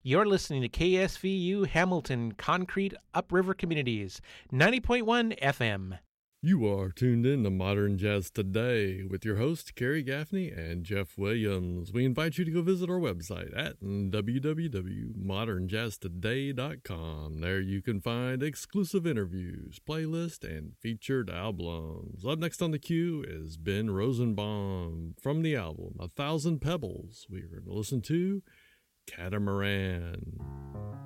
You're listening to KSVU Hamilton Concrete Upriver Communities, 90.1 FM. You are tuned in to Modern Jazz Today with your hosts, Carrie Gaffney and Jeff Williams. We invite you to go visit our website at www.modernjazztoday.com. There you can find exclusive interviews, playlists, and featured albums. Up next on the queue is Ben Rosenbaum from the album A Thousand Pebbles. We are going to listen to Catamaran.